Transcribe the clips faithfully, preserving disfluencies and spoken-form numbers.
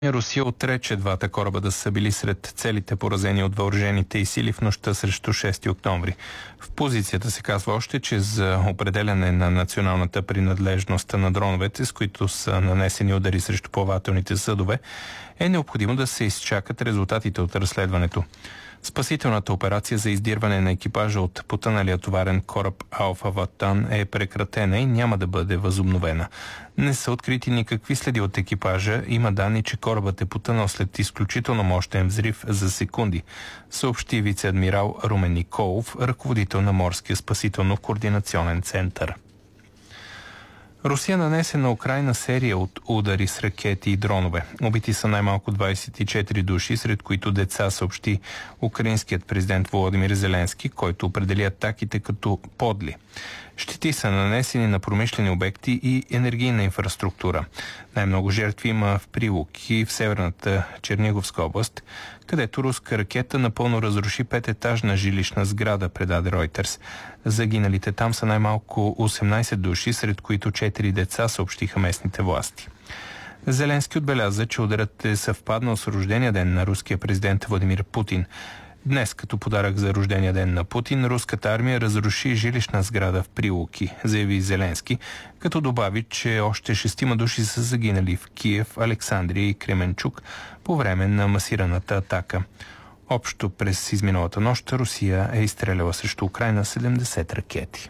Русия отрече двата кораба да са били сред целите поразени от въоръжените и сили в нощта срещу шести октомври. В позицията се казва още, че за определяне на националната принадлежност на дроновете, с които са нанесени удари срещу плавателните съдове, е необходимо да се изчакат резултатите от разследването. Спасителната операция за издирване на екипажа от потъналия товарен кораб Алфа Ватан е прекратена и няма да бъде възобновена. Не са открити никакви следи от екипажа. Има данни, че корабът е потънал след изключително мощен взрив за секунди, съобщи вице-адмирал Румен Николов, ръководител на Морския спасително-координационен център. Русия нанесе на Украйна серия от удари с ракети и дронове. Убити са най-малко двадесет и четири души, сред които деца, съобщи украинският президент Володимир Зеленски, който определи атаките като подли. Щети са нанесени на промишлени обекти и енергийна инфраструктура. Най-много жертви има в Прилуки, в северната Черниговска област, където руска ракета напълно разруши пететажна жилищна сграда, предаде Ройтерс. Загиналите там са най-малко осемнадесет души, сред които четири деца, съобщиха местните власти. Зеленски отбеляза, че ударът е съвпаднал с рождения ден на руския президент Владимир Путин. Днес, като подарък за рождения ден на Путин, руската армия разруши жилищна сграда в Прилуки, заяви Зеленски, като добави, че още шестима души са загинали в Киев, Александрия и Кременчук по време на масираната атака. Общо през изминалата нощ Русия е изстреляла срещу Украйна седемдесет ракети.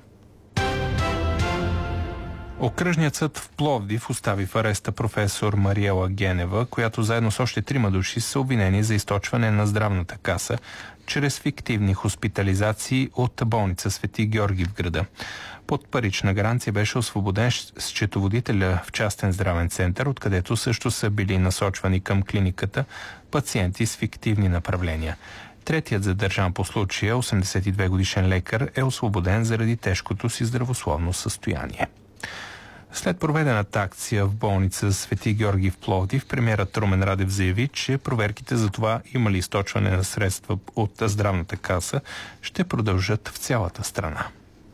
Окръжният съд в Пловдив остави в ареста професор Мариела Генева, която заедно с още трима души са обвинени за източване на здравната каса чрез фиктивни хоспитализации от болница Свети Георги в града. Под парична гаранция беше освободен счетоводителя в частен здравен център, откъдето също са били насочвани към клиниката пациенти с фиктивни направления. Третият задържан по случая, осемдесет и две годишен лекар, е освободен заради тежкото си здравословно състояние. След проведената акция в болница Свети Георги в Пловдив, премиерът Румен Радев заяви, че проверките за това има ли източване на средства от здравната каса ще продължат в цялата страна.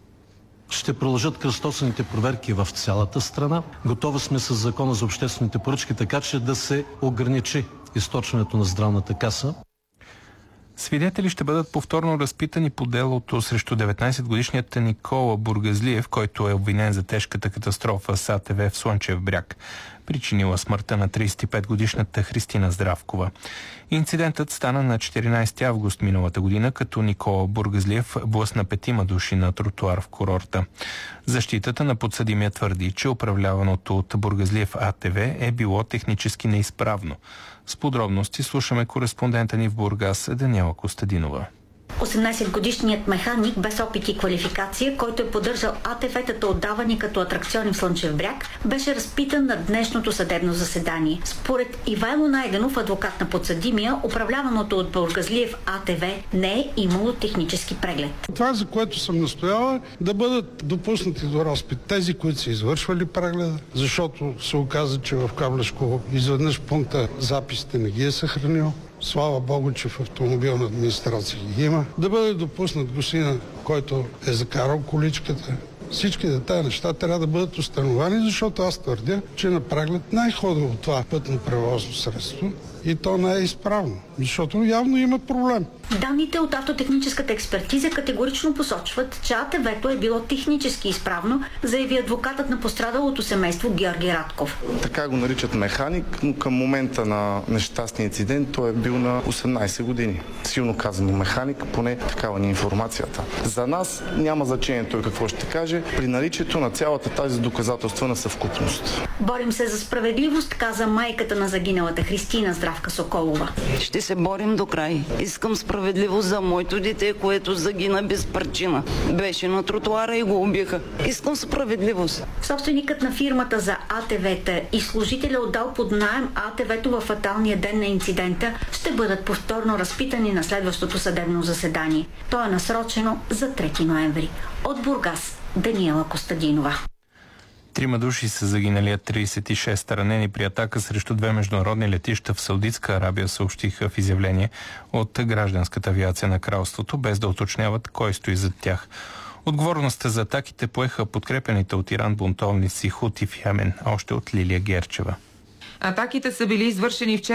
Ще продължат кръстосаните проверки в цялата страна. Готови сме с Закона за обществените поръчки, така че да се ограничи източването на здравната каса. Свидетели ще бъдат повторно разпитани по делото срещу деветнадесетгодишният Никола Бургазлиев, който е обвинен за тежката катастрофа с А Т В в Слънчев бряг, причинила смъртта на тридесет и петгодишната Христина Здравкова. Инцидентът стана на четиринадесети август миналата година, като Никола Бургазлиев блъсна петима души на тротуар в курорта. Защитата на подсъдимия твърди, че управляваното от Бургазлиев А Т В е било технически неизправно. С подробности слушаме кореспондента ни в Бургас Даниела Костадинова. осемнадесетгодишният механик без опит и квалификация, който е поддържал А Т В-тата отдавани като атракциони в Слънчев бряг, беше разпитан на днешното съдебно заседание. Според Ивайло Найденов, адвокат на подсъдимия, управляваното от Бургазлиев А Т В не е имало технически преглед. Това, за което съм настояла, да бъдат допуснати до разпит тези, които са извършвали прегледа, защото се оказа, че в Каблешково изведнъж пункта записите не ги е съхранил. Слава Богу, че в автомобилна администрация ги има. Да бъде допуснат гостина, който е закарал количката. Всички тези неща трябва да бъдат установени, защото аз твърдя, че на преглед най-ходило това пътно превозно средство и то не е изправно, защото явно има проблем. Данните от автотехническата експертиза категорично посочват, че А Т В-то е било технически изправно, заяви адвокатът на пострадалото семейство Георги Радков. Така го наричат механик, но към момента на нещастния инцидент той е бил на осемнадесет години. Силно казано механик, поне такава ни информацията. За нас няма значение той какво ще каже при наличието на цялата тази доказателствена съвкупност. Борим се за справедливост, каза майката на загиналата Христина Здравка Соколова. Ще се борим до край. Искам справедливост за моето дете, което загина без причина. Беше на тротуара и го убиха. Искам справедливост. Собственикът на фирмата за А Т В-та и служителя отдал под наем А Т В-то във фаталния ден на инцидента ще бъдат повторно разпитани на следващото съдебно заседание. То е насрочено за трети ноември. От Бургас, Даниела Костадинова. Трима души са загинали, а тридесет и шест ранени при атака срещу две международни летища в Саудитска Арабия, съобщиха в изявление от гражданската авиация на кралството, без да уточняват кой стои зад тях. Отговорността за атаките поеха подкрепените от Иран бунтовници Хути в Йемен, още от Лилия Герчева. Атаките са били извършени вчера